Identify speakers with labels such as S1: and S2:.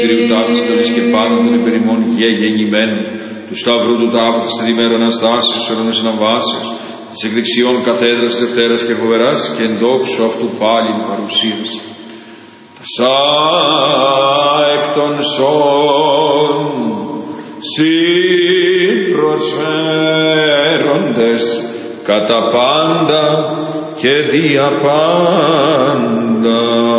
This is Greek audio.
S1: Κυρίου τάφης τελής και πάνω των υπερημών γεννημένων, του Σταυρού του τάφου της τριμέρου Αναστάσεως, ορώνες αναβάσεως, της εκδεξιών καθέδρας Δευτέρας και φοβεράς και εντόξου αυτού πάλιν παρουσίας. Τασά εκ των σών προσφέροντες κατά πάντα και δια πάντα.